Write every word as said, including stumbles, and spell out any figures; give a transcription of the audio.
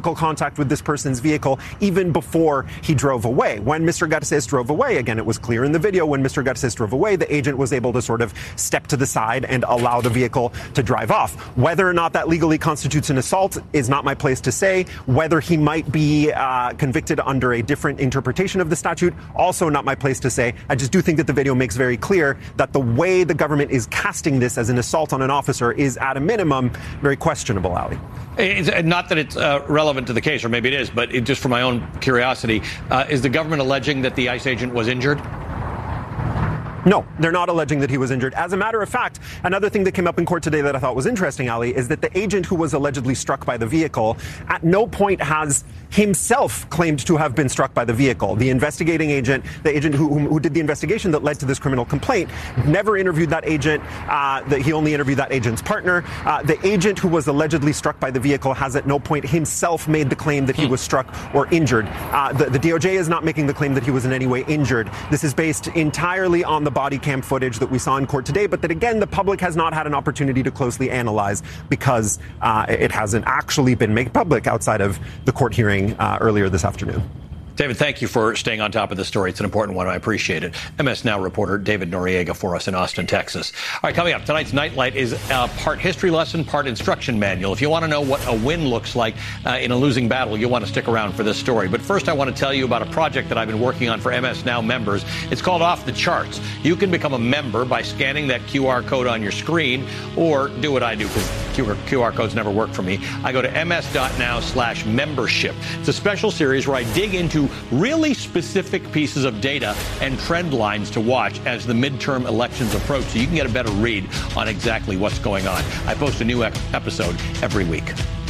contact with this person's vehicle even before he drove away. When Mister Garces drove away, again, it was clear in the video, when Mister Garces drove away, the agent was able to sort of step to the side and allow the vehicle to drive off. Whether or not that legally constitutes an assault is not my place to say. Whether he might be uh, convicted under a different interpretation of the statute, also not my place to say. I just do think that the video makes very clear that the way the government is casting this as an assault on an officer is, at a minimum, very questionable, Ali. It's not that it's uh, relevant to the case, or maybe it is, but it, just for my own curiosity, uh, is the government alleging that the ICE agent was injured? No, they're not alleging that he was injured. As a matter of fact, another thing that came up in court today that I thought was interesting, Ali, is that the agent who was allegedly struck by the vehicle at no point has himself claimed to have been struck by the vehicle. The investigating agent, the agent who, who did the investigation that led to this criminal complaint, never interviewed that agent. Uh, the, he only interviewed that agent's partner. Uh, the agent who was allegedly struck by the vehicle has at no point himself made the claim that he was struck or injured. Uh, the, the D O J is not making the claim that he was in any way injured. This is based entirely on the body cam footage that we saw in court today, but that, again, the public has not had an opportunity to closely analyze because uh, it hasn't actually been made public outside of the court hearing uh, earlier this afternoon. David, thank you for staying on top of the story. It's an important one. I appreciate it. M S Now reporter David Noriega for us in Austin, Texas. All right, coming up, tonight's Nightlight is a part history lesson, part instruction manual. If you want to know what a win looks like uh, in a losing battle, you'll want to stick around for this story. But first, I want to tell you about a project that I've been working on for M S Now members. It's called Off the Charts. You can become a member by scanning that Q R code on your screen, or do what I do, because Q R codes never work for me. I go to ms.now slash membership. It's a special series where I dig into really specific pieces of data and trend lines to watch as the midterm elections approach, so you can get a better read on exactly what's going on. I post a new episode every week.